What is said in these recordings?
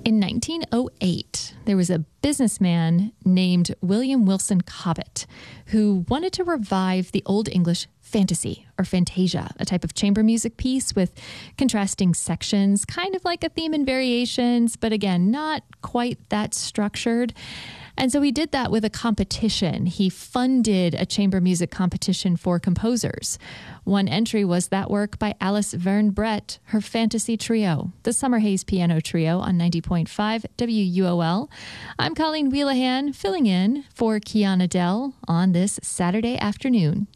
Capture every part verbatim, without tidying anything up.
In nineteen oh eight, there was a businessman named William Wilson Cobbett who wanted to revive the Old English fantasy or fantasia, a type of chamber music piece with contrasting sections, kind of like a theme and variations, but again, not quite that structured. And so he did that with a competition. He funded a chamber music competition for composers. One entry was that work by Alice Verne Brett, her fantasy trio, the Summer Haze Piano Trio on ninety point five W U O L. I'm Colleen Wheelahan, filling in for Kiana Dell on this Saturday afternoon.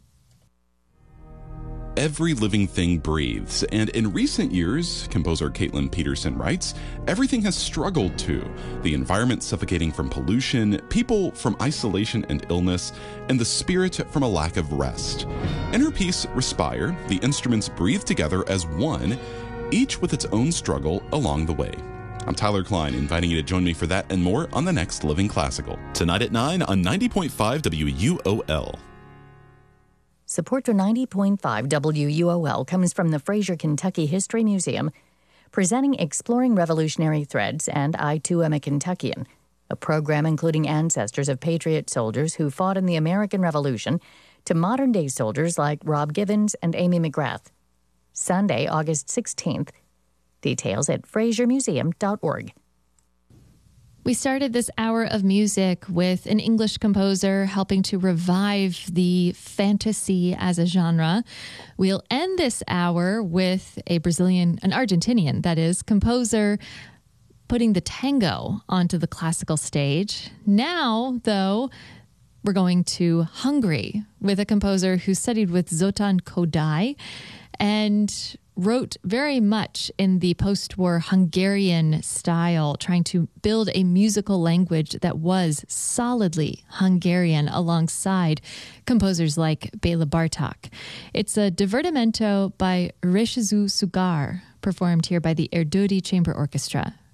Every living thing breathes, and in recent years, composer Caitlin Peterson writes, everything has struggled to. The environment suffocating from pollution, people from isolation and illness, and the spirit from a lack of rest. In her piece, Respire, the instruments breathe together as one, each with its own struggle along the way. I'm Tyler Klein, inviting you to join me for that and more on the next Living Classical. Tonight at nine on ninety point five W U O L. Support for ninety point five W U O L comes from the Fraser Kentucky History Museum, presenting Exploring Revolutionary Threads and I, Too, Am a Kentuckian, a program including ancestors of patriot soldiers who fought in the American Revolution to modern-day soldiers like Rob Givens and Amy McGrath. Sunday, August sixteenth. Details at fraser museum dot org. We started this hour of music with an English composer helping to revive the fantasy as a genre. We'll end this hour with a Brazilian, an Argentinian, that is, composer putting the tango onto the classical stage. Now, though, we're going to Hungary with a composer who studied with Zoltán Kodály and wrote very much in the post-war Hungarian style, trying to build a musical language that was solidly Hungarian alongside composers like Béla Bartók. It's a divertimento by Rzeszú Sugar, performed here by the Erdődy Chamber Orchestra.